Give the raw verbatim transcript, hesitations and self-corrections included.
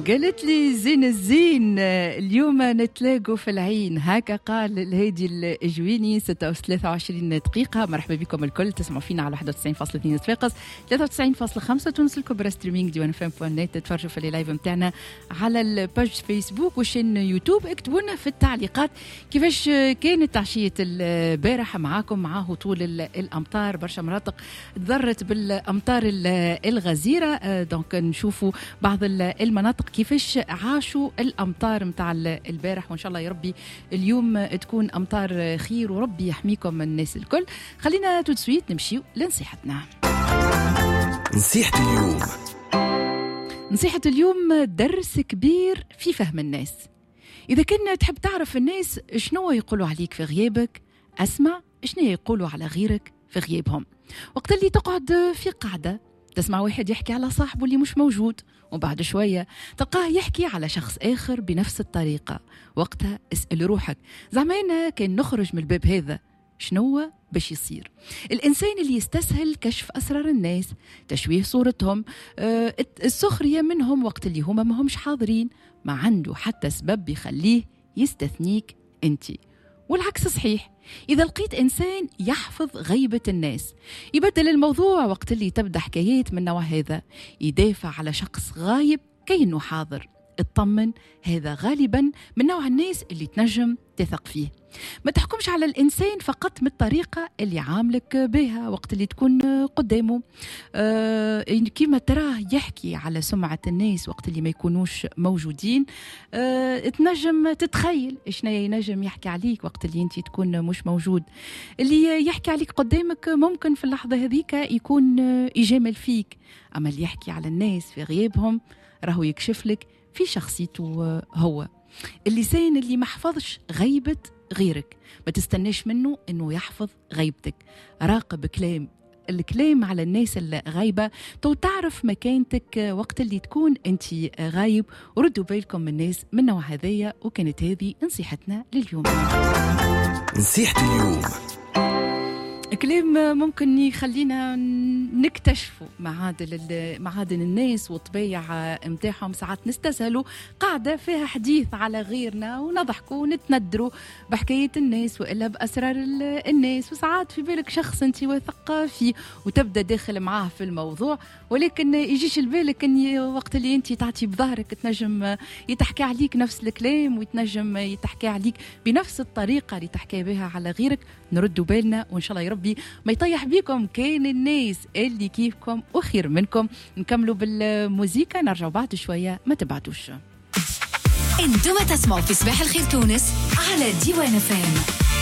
قالت لي زين الزين اليوم نتلاقوا في العين، هكا قال الهادي الجويني. ستة وثلاثة وعشرين دقيقة. مرحبا بكم الكل، تسمعوا فينا على واحد وتسعين فاصلة اثنين صفاقس، ثلاثة وتسعين فاصلة خمسة تونس الكبرى، ستريمينج ديوان فام بوان نت. تتفرجوا في اللايف نتاعنا على الباج فيسبوك وشين يوتيوب. اكتبوا لنا في التعليقات كيفاش كانت عشية البارح معاكم مع هطول الأمطار. برشا مناطق تضرت بالأمطار الغزيرة، دونك نشوفوا بعض المناطق كيفاش عاشوا الأمطار متاع البارح، وإن شاء الله يا ربي اليوم تكون أمطار خير وربي يحميكم الناس الكل. خلينا تدسويت نمشيو لنصيحتنا. نصيحة اليوم. نصيحة اليوم درس كبير في فهم الناس. إذا كنت تحب تعرف الناس شنو يقولوا عليك في غيابك، أسمع شنو يقولوا على غيرك في غيابهم. وقت اللي تقعد في قاعدة تسمع واحد يحكي على صاحبه اللي مش موجود، وبعد شوية تلقاه يحكي على شخص آخر بنفس الطريقة. وقتها اسأل روحك، زعما أنا كان نخرج من الباب هذا شنو باش يصير؟ الإنسان اللي يستسهل كشف أسرار الناس، تشويه صورتهم، آه السخرية منهم وقت اللي هما ما همش حاضرين، ما عنده حتى سبب يخليه يستثنيك أنتي. والعكس صحيح، إذا لقيت إنسان يحفظ غيبة الناس، يبدل الموضوع وقت اللي تبدأ حكايات من نوع هذا، يدافع على شخص غايب كأنه حاضر، اطمن، هذا غالبا من نوع الناس اللي تنجم تثق فيه. ما تحكمش على الإنسان فقط من الطريقة اللي عاملك بها وقت اللي تكون قدامه. آه كيما تراه يحكي على سمعة الناس وقت اللي ما يكونوش موجودين، آه تنجم تتخيل إيش ينجم يحكي عليك وقت اللي انت تكون مش موجود. اللي يحكي عليك قدامك ممكن في اللحظة هذيك يكون يجامل فيك، أما اللي يحكي على الناس في غيابهم راهو يكشف لك في شخصيته هو. اللسان اللي ما حفظش غيبة غيرك ما تستناش منه انه يحفظ غيبتك. راقب كلام الكلام على الناس اللي غايبة، تو تعرف مكانتك وقت اللي تكون انت غايب. وردوا بالكم من الناس من نوع هذية. وكانت هذه نصيحتنا لليوم. نصيحة اليوم كلام ممكن يخلينا نكتشفوا معادن معادن الناس وطبيع متاعهم. ساعات نستسهلوا قاعدة فيها حديث على غيرنا ونضحكوا ونتندروا بحكاية الناس وإلا بأسرار الناس، وساعات في بالك شخص انت واثق فيه وتبدأ داخل معاه في الموضوع، ولكن يجيش البالك ان وقت اللي انت تعطي بظهرك تنجم يتحكي عليك نفس الكلام ويتنجم يتحكي عليك بنفس الطريقة اللي تحكي بها على غيرك. نردوا بالنا وإن شاء الله يا ربي ما يطيح بيكم كان الناس اللي كيفكم وخير منكم. نكملوا بالموسيقى، نرجع بعد شوية، ما تبعتوش. انتم تسمعوا في صباح الخير تونس على ديوان فام.